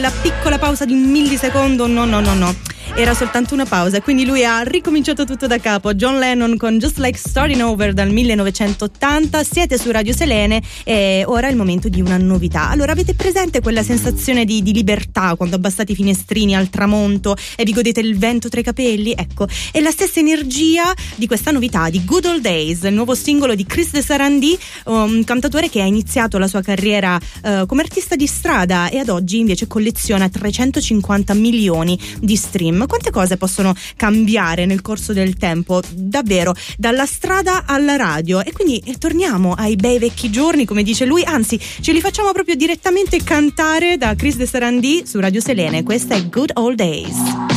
La piccola pausa di un millisecondo, no. Era soltanto una pausa, quindi lui ha ricominciato tutto da capo. John Lennon con Just Like Starting Over dal 1980. Siete su Radio Selene e ora è il momento di una novità. Allora, avete presente quella sensazione di libertà quando abbassate i finestrini al tramonto e vi godete il vento tra i capelli? Ecco, è la stessa energia di questa novità di Good Old Days, il nuovo singolo di Chris de Sarandí, un cantautore che ha iniziato la sua carriera come artista di strada e ad oggi invece colleziona 350 milioni di stream. Quante cose possono cambiare nel corso del tempo, davvero, dalla strada alla radio, e quindi torniamo ai bei vecchi giorni, come dice lui, anzi ce li facciamo proprio direttamente cantare da Chris de Sarandí su Radio Selene. Questa è Good Old Days.